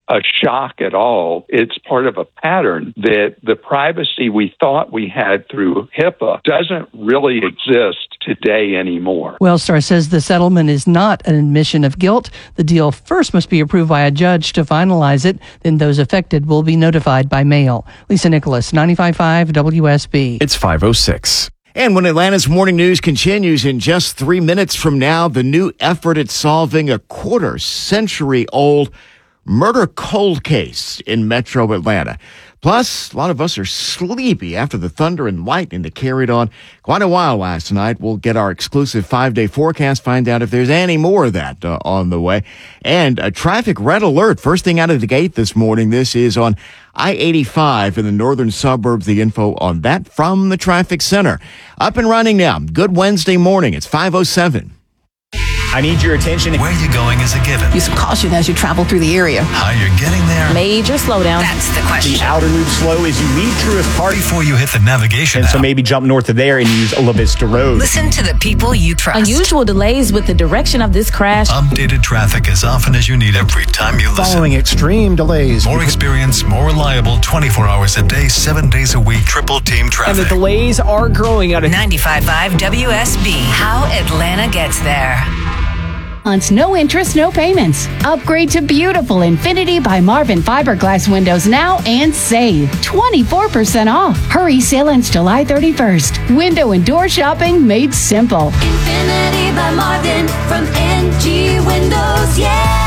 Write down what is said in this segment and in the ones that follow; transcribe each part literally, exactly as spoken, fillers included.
a shock at all. It's part of a pattern that the privacy we thought we had through HIPAA doesn't really exist today anymore. Wellstar says the settlement is not an admission of guilt. The deal first must be approved by a judge to finalize it. Then those affected will be notified by mail. Lisa Nicholas, ninety-five point five W S B. It's five oh six. And when Atlanta's Morning News continues in just three minutes from now, the new effort at solving a quarter-century-old murder cold case in Metro Atlanta. Plus, a lot of us are sleepy after the thunder and lightning that carried on quite a while last night. We'll get our exclusive five-day forecast, find out if there's any more of that uh, on the way. And a traffic red alert. First thing out of the gate this morning, this is on I eighty-five in the northern suburbs. The info on that from the traffic center. Up and running now. Good Wednesday morning. It's five oh seven. I need your attention. Where you're going is a given. Use some caution as you travel through the area. How you're getting there. Major slowdown. That's the question. The outer loop slow as you leave Truist Park. Before you hit the navigation And app. so maybe jump north of there and use La Vista Road. Listen to the people you trust. Unusual delays with the direction of this crash. Updated traffic as often as you need every time you listen. Following extreme delays. More experience, more reliable, twenty-four hours a day, seven days a week, triple team traffic. And the delays are growing out of ninety-five point five W S B. How Atlanta gets there. Months, no interest, no payments. Upgrade to beautiful Infinity by Marvin fiberglass windows now and save twenty-four percent off. Hurry, sale ends July thirty-first. Window and door shopping made simple. Infinity by Marvin from N G Windows, yeah!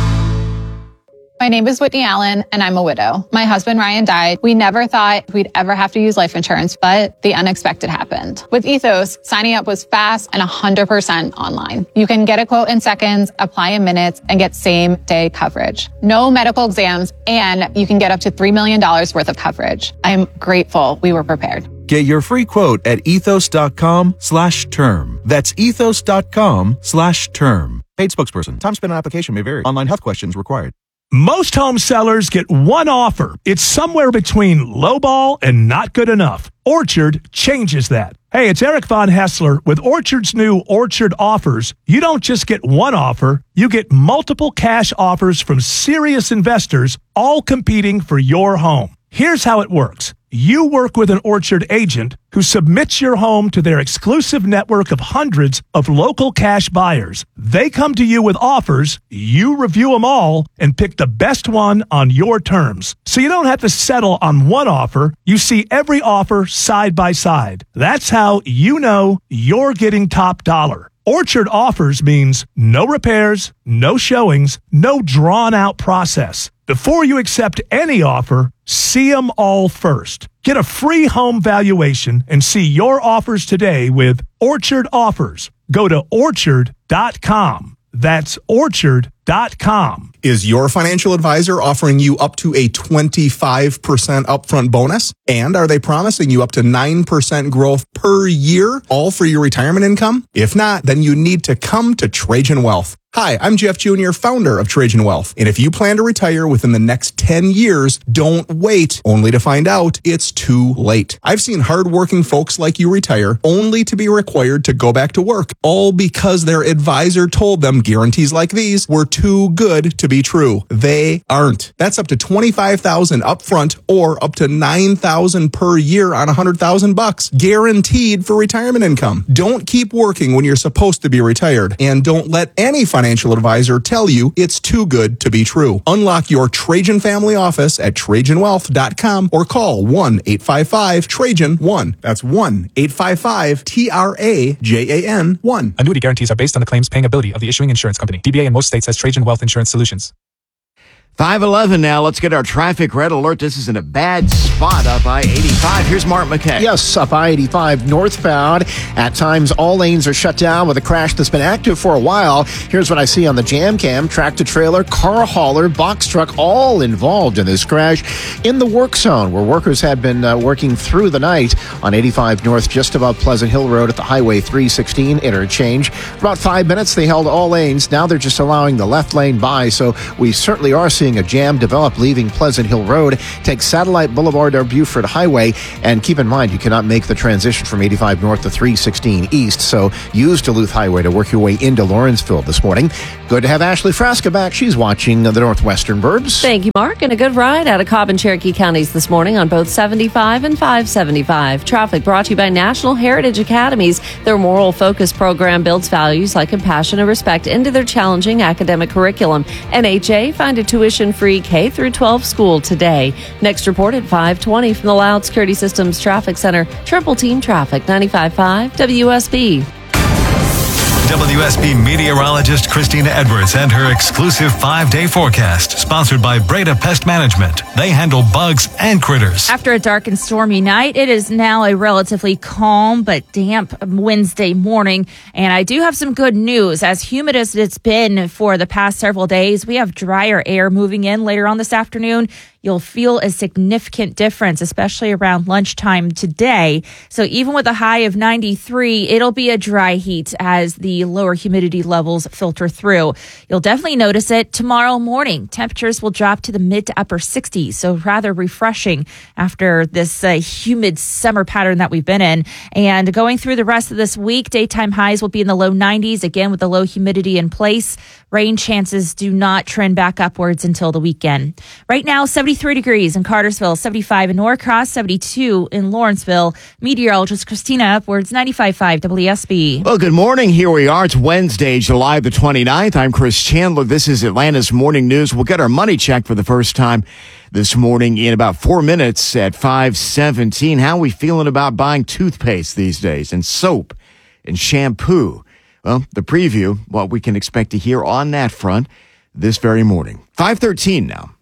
My name is Whitney Allen, and I'm a widow. My husband, Ryan, died. We never thought we'd ever have to use life insurance, but the unexpected happened. With Ethos, signing up was fast and one hundred percent online. You can get a quote in seconds, apply in minutes, and get same-day coverage. No medical exams, and you can get up to three million dollars worth of coverage. I'm grateful we were prepared. Get your free quote at ethos.com slash term. That's ethos.com slash term. Paid spokesperson. Time spent on application may vary. Online health questions required. Most home sellers get one offer. It's somewhere between lowball and not good enough. Orchard changes that. Hey, it's Eric Von Hessler. With Orchard's new Orchard offers, you don't just get one offer, you get multiple cash offers from serious investors, all competing for your home. Here's how it works. You work with an Orchard agent who submits your home to their exclusive network of hundreds of local cash buyers. They come to you with offers, you review them all, and pick the best one on your terms. So you don't have to settle on one offer. You see every offer side by side. That's how you know you're getting top dollar. Orchard offers means no repairs, no showings, no drawn-out process. Before you accept any offer, see them all first. Get a free home valuation and see your offers today with Orchard Offers. Go to orchard dot com. That's orchard dot com. Is your financial advisor offering you up to a twenty-five percent upfront bonus? And are they promising you up to nine percent growth per year, all for your retirement income? If not, then you need to come to Trajan Wealth. Hi, I'm Jeff Junior, founder of Trajan Wealth. And if you plan to retire within the next ten years, don't wait only to find out it's too late. I've seen hardworking folks like you retire only to be required to go back to work, all because their advisor told them guarantees like these were too good to be true. They aren't. That's up to twenty-five thousand dollars upfront or up to nine thousand dollars per year on one hundred thousand bucks, guaranteed for retirement income. Don't keep working when you're supposed to be retired, and don't let any financial financial advisor tell you it's too good to be true. Unlock your Trajan family office at trajan wealth dot com or call one eight five five Trajan one. That's one eight five five T R A J A N one. Annuity guarantees are based on the claims paying ability of the issuing insurance company. D B A in most states has Trajan Wealth Insurance Solutions. five eleven now. Let's get our traffic red alert. This is in a bad spot up I eighty-five. Here's Mark McKay. Yes, up I eighty-five northbound. At times, all lanes are shut down with a crash that's been active for a while. Here's what I see on the jam cam. Tractor trailer, car hauler, box truck, all involved in this crash in the work zone where workers had been uh, working through the night on eighty-five north, just above Pleasant Hill Road at the Highway three sixteen interchange. For about five minutes, they held all lanes. Now they're just allowing the left lane by, so we certainly are seeing warning, a jam developed leaving Pleasant Hill Road. Take Satellite Boulevard or Buford Highway. And keep in mind, you cannot make the transition from eighty-five north to three sixteen east. So use Duluth Highway to work your way into Lawrenceville this morning. Good to have Ashley Frasca back. She's watching the Northwestern Burbs. Thank you, Mark. And a good ride out of Cobb and Cherokee counties this morning on both seventy-five and five seventy-five. Traffic brought to you by National Heritage Academies. Their moral focus program builds values like compassion and respect into their challenging academic curriculum. N H A, find a tuition-free K through twelve school today. Next report at five twenty from the Loud Security Systems Traffic Center. Triple Team Traffic, ninety-five point five W S B. W S B meteorologist Christina Edwards and her exclusive five-day forecast, sponsored by Breda Pest Management. They handle bugs and critters. After a dark and stormy night, it is now a relatively calm but damp Wednesday morning. And I do have some good news. As humid as it's been for the past several days, we have drier air moving in later on this afternoon. You'll feel a significant difference, especially around lunchtime today. So even with a high of ninety-three, it'll be a dry heat as the lower humidity levels filter through. You'll definitely notice it tomorrow morning. Temperatures will drop to the mid to upper sixties, so rather refreshing after this uh, humid summer pattern that we've been in. And going through the rest of this week, daytime highs will be in the low nineties, again with the low humidity in place. Rain chances do not trend back upwards until the weekend. Right now, seventy-three degrees in Cartersville, seventy-five in Norcross, seventy-two in Lawrenceville. Meteorologist Christina Edwards, ninety-five point five W S B. Well, good morning. Here we are. It's Wednesday, July the twenty-ninth. I'm Chris Chandler. This is Atlanta's Morning News. We'll get our money check for the first time this morning in about four minutes at five seventeen. How are we feeling about buying toothpaste these days and soap and shampoo? Well, the preview, what we can expect to hear on that front this very morning. five thirteen now.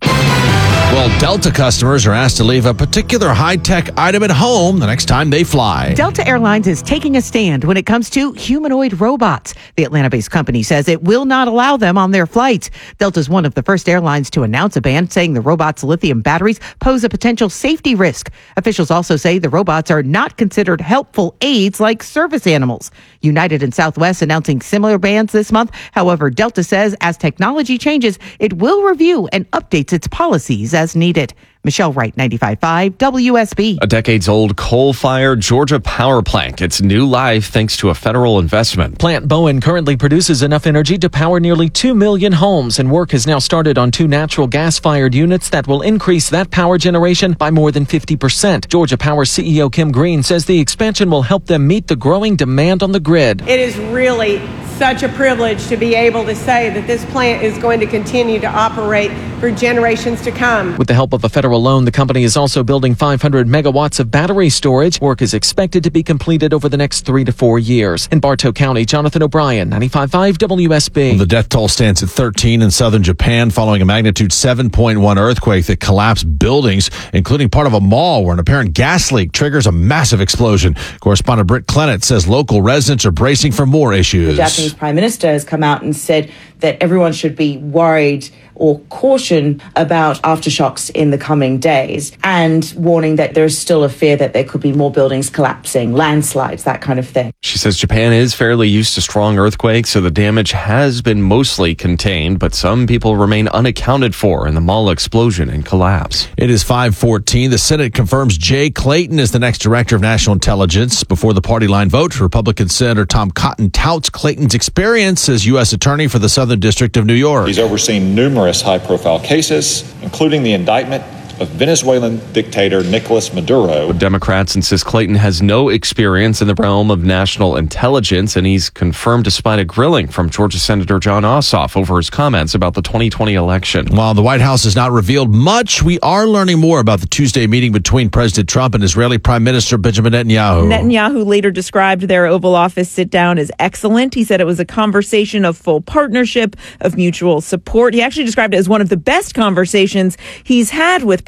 Well, Delta customers are asked to leave a particular high-tech item at home the next time they fly. Delta Airlines is taking a stand when it comes to humanoid robots. The Atlanta-based company says it will not allow them on their flights. Delta is one of the first airlines to announce a ban, saying the robot's lithium batteries pose a potential safety risk. Officials also say the robots are not considered helpful aids like service animals. United and Southwest announcing similar bans this month. However, Delta says as technology changes, it will review and updates its policies as needed. Michelle Wright, ninety-five point five W S B. A decades-old coal-fired Georgia power plant gets new life thanks to a federal investment. Plant Bowen currently produces enough energy to power nearly two million homes, and work has now started on two natural gas-fired units that will increase that power generation by more than fifty percent. Georgia Power C E O Kim Green says the expansion will help them meet the growing demand on the grid. It is really such a privilege to be able to say that this plant is going to continue to operate for generations to come. With the help of a federal loan, the company is also building five hundred megawatts of battery storage. Work is expected to be completed over the next three to four years. In Bartow County, Jonathan O'Brien, ninety-five point five W S B. The death toll stands at thirteen in southern Japan following a magnitude seven point one earthquake that collapsed buildings, including part of a mall where an apparent gas leak triggers a massive explosion. Correspondent Britt Clennett says local residents are bracing for more issues. The Japanese Prime Minister has come out and said that everyone should be worried or caution about aftershocks in the coming days, and warning that there is still a fear that there could be more buildings collapsing, landslides, that kind of thing. She says Japan is fairly used to strong earthquakes, so the damage has been mostly contained, but some people remain unaccounted for in the mall explosion and collapse. It is five fourteen. The Senate confirms Jay Clayton is the next director of national intelligence. Before the party line vote, Republican Senator Tom Cotton touts Clayton's experience as U S attorney for the Southern District of New York. He's overseen numerous high-profile cases, including the indictment of Venezuelan dictator Nicolas Maduro. Democrats insist Clayton has no experience in the realm of national intelligence, and he's confirmed despite a grilling from Georgia Senator Jon Ossoff over his comments about the twenty twenty election. While the White House has not revealed much, we are learning more about the Tuesday meeting between President Trump and Israeli Prime Minister Benjamin Netanyahu. Netanyahu later described their Oval Office sit-down as excellent. He said it was a conversation of full partnership, of mutual support. He actually described it as one of the best conversations he's had with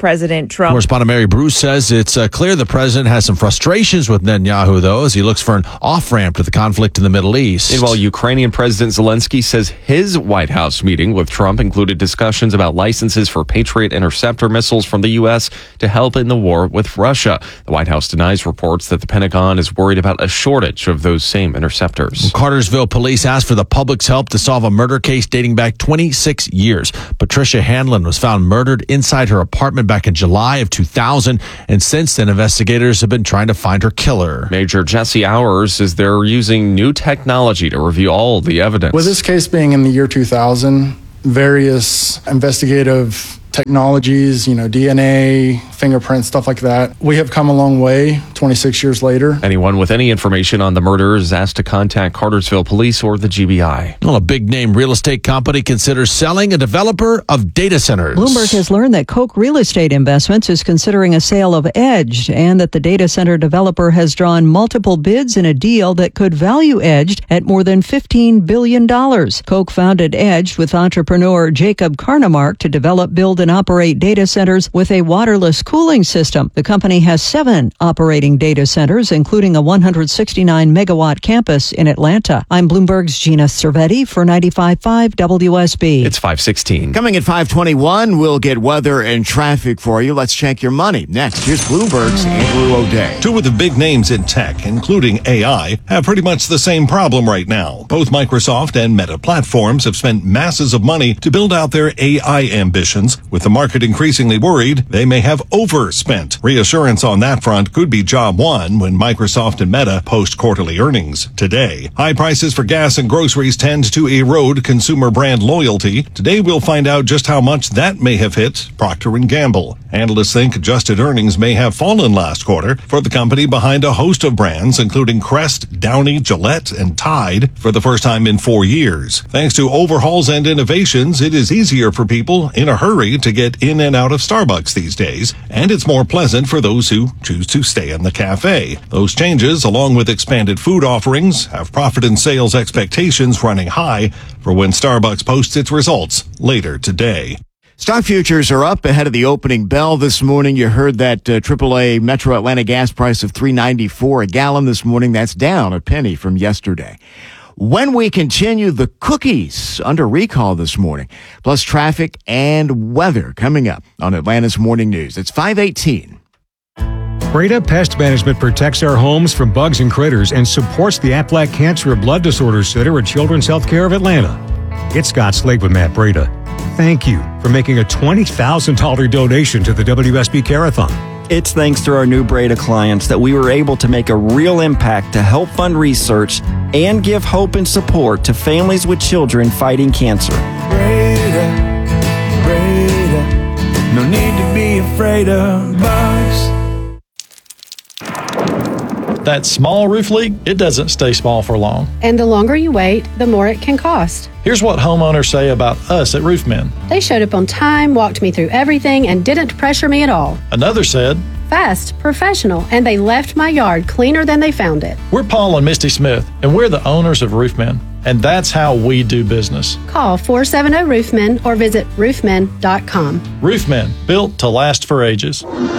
President Trump. Correspondent Mary Bruce says it's uh, clear the president has some frustrations with Netanyahu, though, as he looks for an off-ramp to the conflict in the Middle East. Meanwhile, Ukrainian President Zelensky says his White House meeting with Trump included discussions about licenses for Patriot interceptor missiles from the U S to help in the war with Russia. The White House denies reports that the Pentagon is worried about a shortage of those same interceptors. Cartersville police asked for the public's help to solve a murder case dating back twenty-six years. Patricia Hanlon was found murdered inside her apartment back in July of two thousand, and since then, investigators have been trying to find her killer. Major Jesse Hours says they're using new technology to review all the evidence. With this case being in the year two thousand, various investigative technologies, you know, D N A, fingerprints, stuff like that. We have come a long way twenty-six years later. Anyone with any information on the murder is asked to contact Cartersville Police or the G B I. Well, a big-name real estate company considers selling a developer of data centers. Bloomberg has learned that Koch Real Estate Investments is considering a sale of Edged, and that the data center developer has drawn multiple bids in a deal that could value Edged at more than fifteen billion dollars. Koch founded Edged with entrepreneur Jacob Karnemark to develop, build, and operate data centers with a waterless cooling system. The company has seven operating data centers, including a one hundred sixty-nine megawatt campus in Atlanta. I'm Bloomberg's Gina Cervetti for ninety-five point five W S B. It's five sixteen. Coming at five twenty-one, we'll get weather and traffic for you. Let's check your money. Next, here's Bloomberg's Andrew O'Day. Two of the big names in tech, including A I, have pretty much the same problem right now. Both Microsoft and Meta Platforms have spent masses of money to build out their A I ambitions. With the market increasingly worried, they may have overspent. Reassurance on that front could be job one when Microsoft and Meta post quarterly earnings today. High prices for gas and groceries tend to erode consumer brand loyalty. Today we'll find out just how much that may have hit Procter and Gamble. Analysts think adjusted earnings may have fallen last quarter for the company behind a host of brands, including Crest, Downy, Gillette, and Tide, for the first time in four years. Thanks to overhauls and innovations, it is easier for people in a hurry to get in and out of Starbucks these days, and it's more pleasant for those who choose to stay in the cafe. Those changes, along with expanded food offerings, have profit and sales expectations running high for when Starbucks posts its results later today. Stock futures are up ahead of the opening bell this morning. You heard that uh, triple A Metro Atlanta gas price of three ninety-four a gallon this morning. That's down a penny from yesterday. When we continue, the cookies under recall this morning, plus traffic and weather coming up on Atlanta's Morning News. It's five eighteen. Breda Pest Management protects our homes from bugs and critters and supports the Aflac Cancer Blood Disorders Center at Children's Healthcare of Atlanta. It's Scott Slade with Matt Breda. Thank you for making a twenty thousand dollars donation to the W S B Care-a-thon. It's thanks to our new Breda clients that we were able to make a real impact to help fund research and give hope and support to families with children fighting cancer. Breda, Breda, no need to be afraid of bugs. That small roof leak, it doesn't stay small for long. And the longer you wait, the more it can cost. Here's what homeowners say about us at Roofmen. They showed up on time, walked me through everything, and didn't pressure me at all. Another said, fast, professional, and they left my yard cleaner than they found it. We're Paul and Misty Smith, and we're the owners of Roofmen. And that's how we do business. Call four seven zero Roofmen or visit roofmen dot com. Roofmen, built to last for ages.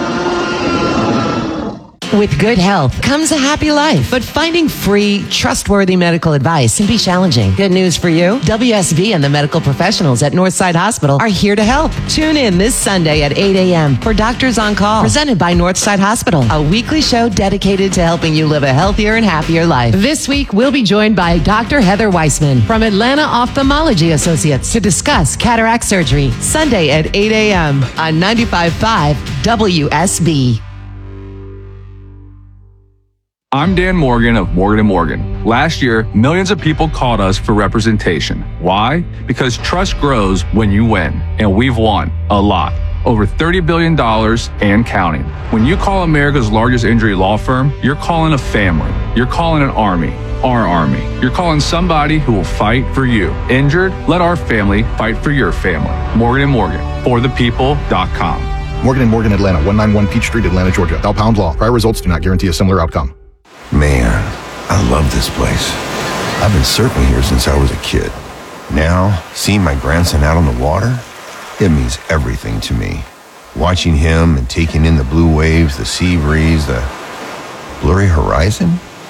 With good health comes a happy life, but finding free, trustworthy medical advice can be challenging. Good news for you. W S B and the medical professionals at Northside Hospital are here to help. Tune in this Sunday at eight a.m. for Doctors on Call, presented by Northside Hospital, a weekly show dedicated to helping you live a healthier and happier life. This week, we'll be joined by Doctor Heather Weissman from Atlanta Ophthalmology Associates to discuss cataract surgery. Sunday at eight a.m. on ninety-five point five W S B. I'm Dan Morgan of Morgan and Morgan. Last year, millions of people called us for representation. Why? Because trust grows when you win, and we've won a lot. Over thirty billion dollars and counting. When you call America's largest injury law firm, you're calling a family. You're calling an army. Our army. You're calling somebody who will fight for you. Injured? Let our family fight for your family. Morgan and Morgan. For the people dot com. Morgan and Morgan, Atlanta, one ninety-one Peach Street, Atlanta, Georgia. Bell Pound Law. Prior results do not guarantee a similar outcome. Man, I love this place. I've been surfing here since I was a kid. Now, seeing my grandson out on the water, it means everything to me. watching him and taking in the blue waves, the sea breeze, the blurry horizon.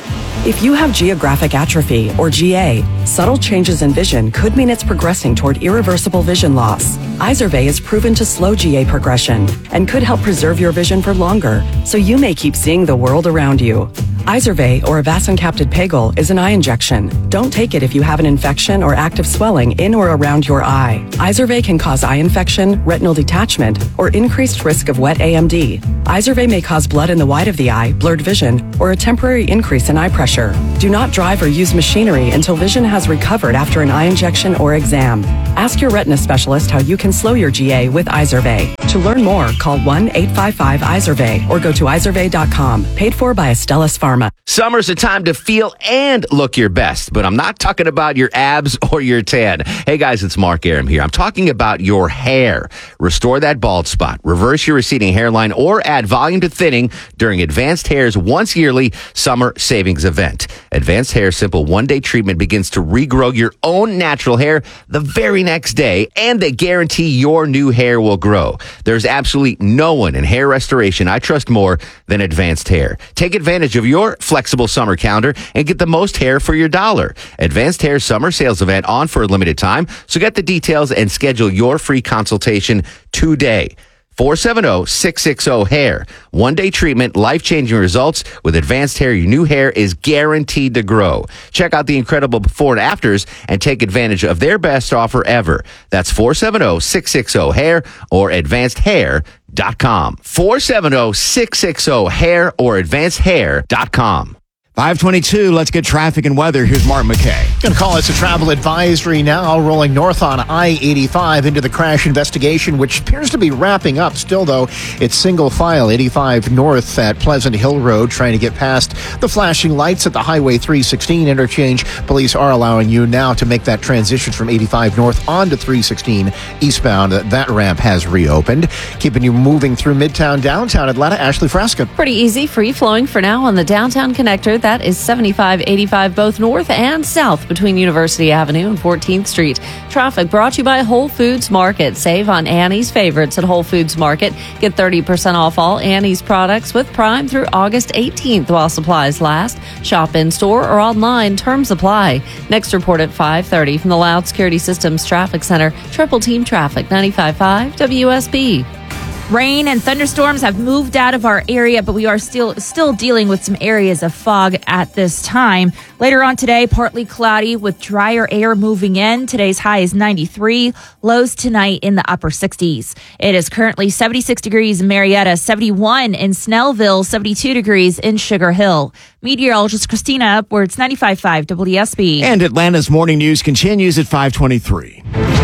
If you have geographic atrophy, or G A, subtle changes in vision could mean it's progressing toward irreversible vision loss. Izervay is proven to slow G A progression and could help preserve your vision for longer, so you may keep seeing the world around you. Izervay, or avacincaptad pegol, is an eye injection. Don't take it if you have an infection or active swelling in or around your eye. Izervay can cause eye infection, retinal detachment, or increased risk of wet A M D. Izervay may cause blood in the white of the eye, blurred vision, or a temporary increase in eye pressure. Do not drive or use machinery until vision has recovered after an eye injection or exam. Ask your retina specialist how you can slow your G A with Izervay. To learn more, call one eight five five Izervay or go to izervay dot com. Paid for by Astellas Pharma. Summer's a time to feel and look your best, but I'm not talking about your abs or your tan. Hey guys, it's Mark Aram here. I'm talking about your hair. Restore that bald spot, reverse your receding hairline, or add volume to thinning during Advanced Hair's once yearly summer savings event. Advanced Hair's simple one-day treatment begins to regrow your own natural hair the very next day, and they guarantee your new hair will grow. There's absolutely no one in hair restoration I trust more than Advanced Hair. Take advantage of your flexible summer calendar and get the most hair for your dollar. Advanced Hair summer sales event on for a limited time, so get the details and schedule your free consultation today. four seven zero, six six zero, hair. One-day treatment, life-changing results. With Advanced Hair, your new hair is guaranteed to grow. Check out the incredible before and afters and take advantage of their best offer ever. That's four seven zero, six six zero, hair or advanced hair dot com. four seven zero, six six zero, hair or advanced hair dot com. five twenty-two, let's get traffic and weather. Here's Mark McKay. Going to call us a travel advisory now, rolling north on I eighty-five into the crash investigation, which appears to be wrapping up. Still, though, it's single file, eighty-five north at Pleasant Hill Road, trying to get past the flashing lights at the Highway three sixteen interchange. Police are allowing you now to make that transition from eighty-five north onto three sixteen eastbound. That ramp has reopened. Keeping you moving through Midtown, downtown Atlanta. Ashley Frasca. Pretty easy, free flowing for now on the downtown connector. That is seventy-five eighty-five both north and south between University Avenue and fourteenth Street. Traffic brought to you by Whole Foods Market. Save on Annie's favorites at Whole Foods Market. Get thirty percent off all Annie's products with Prime through August eighteenth while supplies last. Shop in store or online. Terms apply. Next report at five thirty from the Loud Security Systems Traffic Center. Triple Team Traffic, ninety-five point five W S B. Rain and thunderstorms have moved out of our area, but we are still still dealing with some areas of fog at this time. Later on today, partly cloudy with drier air moving in. Today's high is ninety-three. Lows tonight in the upper sixties. It is currently seventy-six degrees in Marietta, seventy-one in Snellville, seventy-two degrees in Sugar Hill. Meteorologist Christina Upwards, ninety-five point five W S B. And Atlanta's morning news continues at five twenty-three.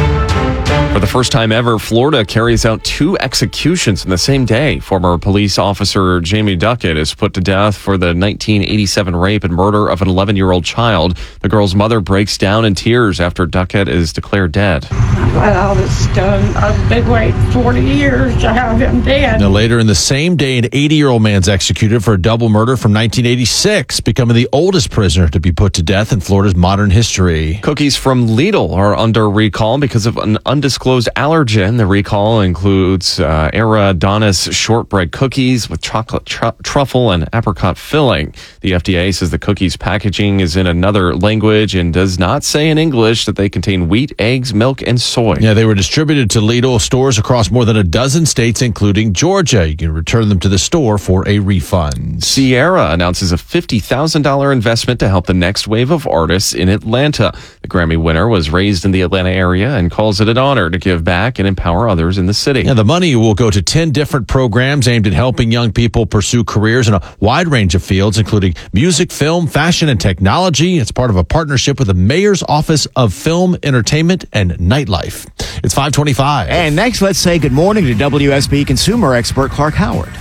For the first time ever, Florida carries out two executions in the same day. Former police officer Jamie Duckett is put to death for the nineteen eighty-seven rape and murder of an eleven-year-old child. The girl's mother breaks down in tears after Duckett is declared dead. But all this done, I've been waiting forty years to have him dead. Now, later in the same day, an eighty-year-old man's executed for a double murder from nineteen eighty-six, becoming the oldest prisoner to be put to death in Florida's modern history. Cookies from Lidl are under recall because of an undisclosed allergen. The recall includes uh, Aradonis shortbread cookies with chocolate tr- truffle and apricot filling. The F D A says the cookies' packaging is in another language and does not say in English that they contain wheat, eggs, milk, and soy. Yeah, they were distributed to Lidl stores across more than a dozen states, including Georgia. You can return them to the store for a refund. Sierra announces a fifty thousand dollars investment to help the next wave of artists in Atlanta. The Grammy winner was raised in the Atlanta area and calls it an honor to give back and empower others in the city. Yeah, the money will go to ten different programs aimed at helping young people pursue careers in a wide range of fields, including music, film, fashion, and technology. It's part of a partnership with the Mayor's Office of Film, Entertainment, and Nightlife. It's five twenty-five. And next, let's say good morning to W S B consumer expert Clark Howard.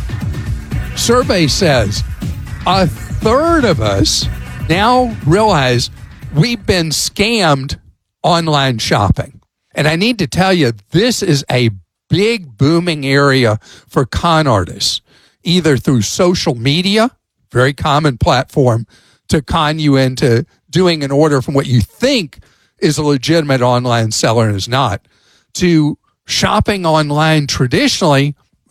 Survey says a third of us now realize we've been scammed online shopping. And I need to tell you, this is a big booming area for con artists, either through social media, very common platform, to con you into doing an order from what you think is a legitimate online seller and is not, to shopping online traditionally,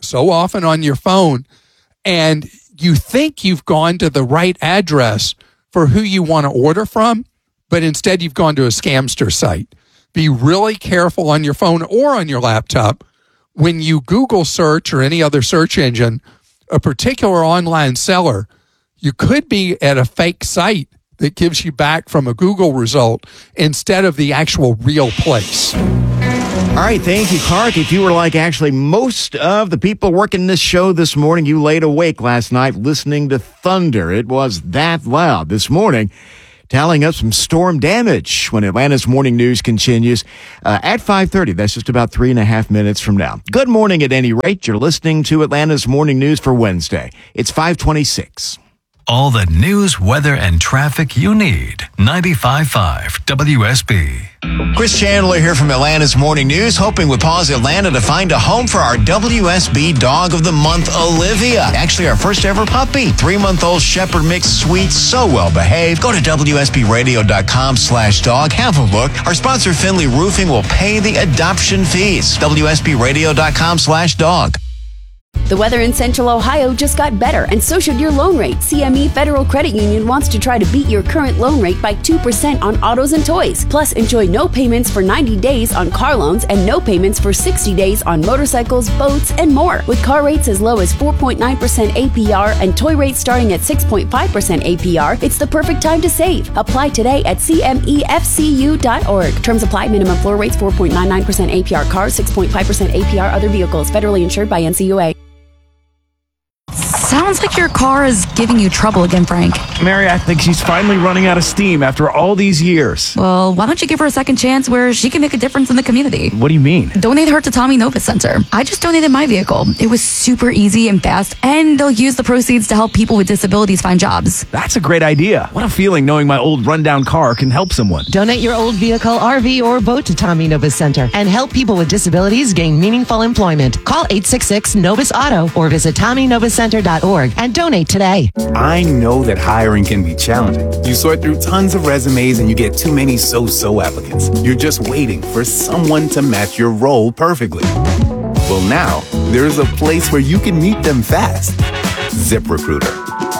so often on your phone, and you think you've gone to the right address for who you want to order from, but instead you've gone to a scamster site. Be really careful on your phone or on your laptop when you Google search or any other search engine a particular online seller. You could be at a fake site that gives you back from a Google result instead of the actual real place. All right, thank you, Clark. If you were like actually most of the people working this show this morning, you laid awake last night listening to thunder. It was that loud this morning, tallying up some storm damage when Atlanta's morning news continues uh, at five thirty. That's just about three and a half minutes from now. Good morning at any rate. You're listening to Atlanta's morning news for Wednesday. It's five twenty-six. All the news, weather, and traffic you need. ninety-five point five W S B. Chris Chandler here from Atlanta's Morning News, hoping with Paws Atlanta to find a home for our W S B Dog of the Month, Olivia. Actually, our first ever puppy. Three-month-old Shepherd Mix, sweet, so well-behaved. Go to W S B radio dot com slash dog. Have a look. Our sponsor, Finley Roofing, will pay the adoption fees. W S B radio dot com slash dog. The weather in Central Ohio just got better, and so should your loan rate. C M E Federal Credit Union wants to try to beat your current loan rate by two percent on autos and toys. Plus, enjoy no payments for ninety days on car loans and no payments for sixty days on motorcycles, boats, and more. With car rates as low as four point nine percent A P R and toy rates starting at six point five percent A P R, it's the perfect time to save. Apply today at C M E F C U dot org. Terms apply. Minimum floor rates four point nine nine percent A P R cars, six point five percent A P R other vehicles. Federally insured by N C U A. Sounds like your car is giving you trouble again, Frank. Mary, I think she's finally running out of steam after all these years. Well, why don't you give her a second chance where she can make a difference in the community? What do you mean? Donate her to Tommy Novus Center. I just donated my vehicle. It was super easy and fast, and they'll use the proceeds to help people with disabilities find jobs. That's a great idea. What a feeling knowing my old rundown car can help someone. Donate your old vehicle, R V, or boat to Tommy Novus Center and help people with disabilities gain meaningful employment. Call eight six six Novus Auto or visit Tommy Novus Center dot org and donate today. I know that hiring can be challenging. You sort through tons of resumes and you get too many so-so applicants. You're just waiting for someone to match your role perfectly. Well, now there's a place where you can meet them fast. ZipRecruiter.